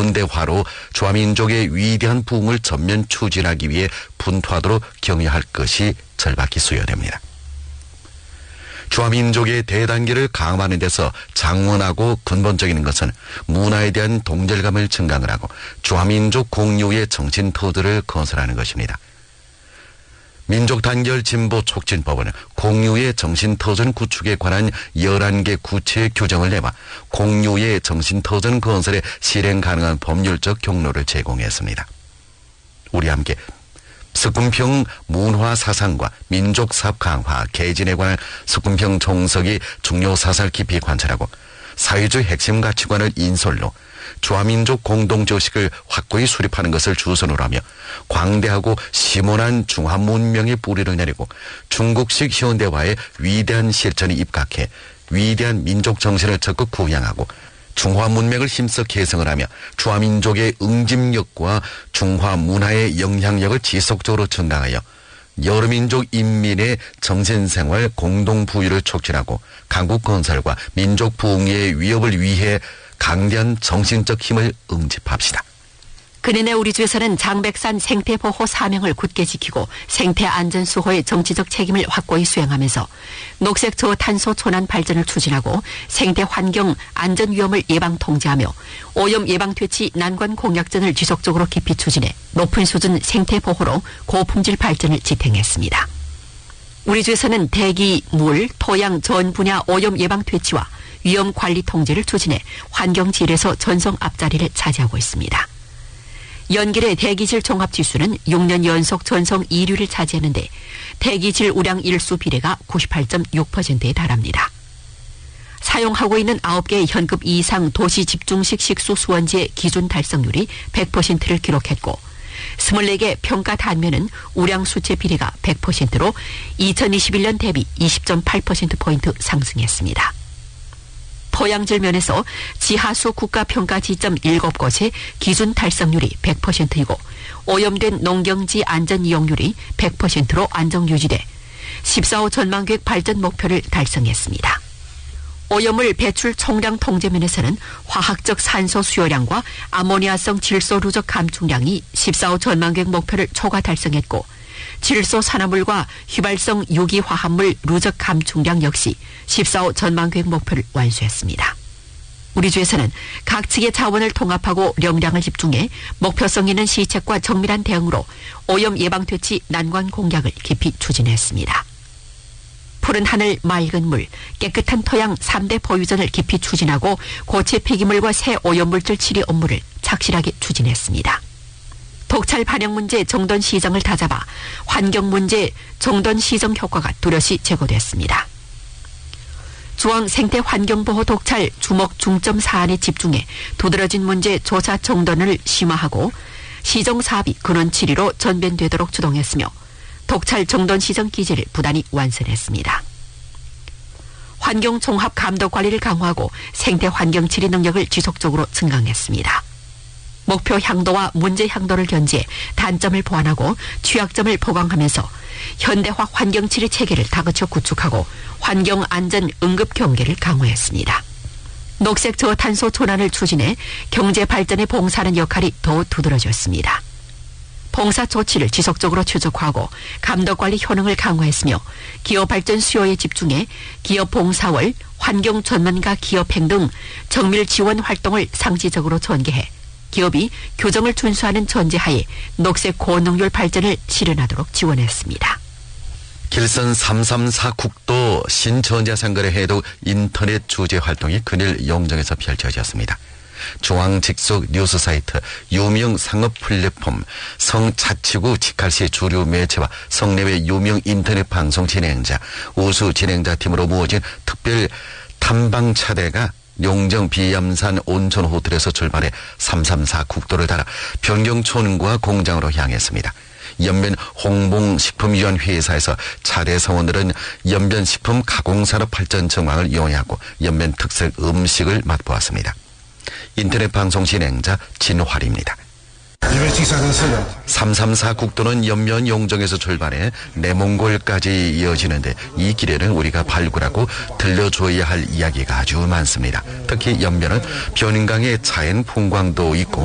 현대화로 주화민족의 위대한 부흥을 전면 추진하기 위해 분투하도록 격려할 것이 절박히 수요됩니다. 주화민족의 대단계를 강화하는 데서 장원하고 근본적인 것은 문화에 대한 동절감을 증강을 하고 주화민족 공유의 정신터들을 건설하는 것입니다. 민족단결 진보 촉진법은 공유의 정신터전 구축에 관한 11개 구체의 규정을 내봐 공유의 정신터전 건설에 실행 가능한 법률적 경로를 제공했습니다. 우리 함께 석군평 문화 사상과 민족 사업 강화 개진에 관한 석군평 종석이 중요 사상을 깊이 관찰하고 사회주의 핵심 가치관을 인솔로 주화민족 공동조식을 확고히 수립하는 것을 주선으로 하며 광대하고 심오한 중화 문명의 뿌리를 내리고 중국식 현대화의 위대한 실천에 입각해 위대한 민족 정신을 적극 구양하고 중화 문명을 힘써 개성을 하며 주화민족의 응집력과 중화 문화의 영향력을 지속적으로 증강하여 여러 민족 인민의 정신생활 공동부유를 촉진하고 강국 건설과 민족 부흥의 위협을 위해 강대한 정신적 힘을 응집합시다. 그년에 우리 주에서는 장백산 생태보호 사명을 굳게 지키고 생태안전수호의 정치적 책임을 확고히 수행하면서 녹색 저탄소 촌환 발전을 추진하고 생태환경 안전위험을 예방 통제하며 오염 예방 퇴치 난관 공약전을 지속적으로 깊이 추진해 높은 수준 생태보호로 고품질 발전을 지탱했습니다. 우리 주에서는 대기, 물, 토양 전 분야 오염 예방 퇴치와 위험 관리 통제를 추진해 환경질에서 전성 앞자리를 차지하고 있습니다. 연길의 대기질 종합지수는 6년 연속 전성 2위를 차지하는데 대기질 우량 일수 비례가 98.6%에 달합니다. 사용하고 있는 9개의 현급 이상 도시 집중식 식수 수원지의 기준 달성률이 100%를 기록했고 24개 평가 단면은 우량 수치 비례가 100%로 2021년 대비 20.8%포인트 상승했습니다. 토양질 면에서 지하수 국가평가 지점 7곳의 기준 달성률이 100%이고 오염된 농경지 안전 이용률이 100%로 안정 유지돼 14호 전망계획 발전 목표를 달성했습니다. 오염물 배출 총량 통제 면에서는 화학적 산소 수요량과 아모니아성 질소 누적 감축량이 14호 전망계획 목표를 초과 달성했고 질소 산화물과 휘발성 유기화합물 누적 감축량 역시 14호 전망계획 목표를 완수했습니다. 우리 주에서는 각 측의 자원을 통합하고 역량을 집중해 목표성 있는 시책과 정밀한 대응으로 오염 예방 퇴치 난관 공약을 깊이 추진했습니다. 푸른 하늘, 맑은 물, 깨끗한 토양 3대 보유전을 깊이 추진하고 고체 폐기물과 새 오염물질 치료 업무를 착실하게 추진했습니다. 독찰 반영 문제 정돈 시정을 다잡아 환경 문제 정돈 시정 효과가 뚜렷이 제고됐습니다. 중앙 생태 환경보호 독찰 주목 중점 사안에 집중해 두드러진 문제 조사 정돈을 심화하고 시정 사업이 근원 7위로 전변되도록 주동했으며 독찰 정돈 시정 기제를 부단히 완성했습니다. 환경 종합 감독 관리를 강화하고 생태 환경 질의 능력을 지속적으로 증강했습니다. 목표 향도와 문제 향도를 견지해 단점을 보완하고 취약점을 보강하면서 현대화 환경 치료 체계를 다그쳐 구축하고 환경 안전 응급 경계를 강화했습니다. 녹색 저탄소 촌환을 추진해 경제 발전에 봉사하는 역할이 더 두드러졌습니다. 봉사 조치를 지속적으로 추적하고 감독 관리 효능을 강화했으며 기업 발전 수요에 집중해 기업 봉사월, 환경 전문가 기업행 등 정밀 지원 활동을 상시적으로 전개해 기업이 규정을 준수하는 전제하에 녹색 고능률 발전을 실현하도록 지원했습니다. 길선 334 국도 신전자상거래 해독 인터넷 주제 활동이 근일 영정에서 펼쳐졌습니다. 중앙 직속 뉴스 사이트, 유명 상업 플랫폼, 성자치구 직할시 주류 매체와 성내외 유명 인터넷 방송 진행자, 우수 진행자 팀으로 모아진 특별 탐방차대가 용정 비암산 온천 호텔에서 출발해 334 국도를 따라 변경촌과 공장으로 향했습니다. 연변 홍봉식품위원 회사에서 차대 사원들은 연변 식품 가공산업 발전 정황을 이용하고 연변 특색 음식을 맛보았습니다. 인터넷 방송 진행자 진활입니다. 334 국도는 연면 용정에서 출발해 내몽골까지 이어지는데 이 길에는 우리가 발굴하고 들려줘야 할 이야기가 아주 많습니다. 특히 연면은 변인강의 자연 풍광도 있고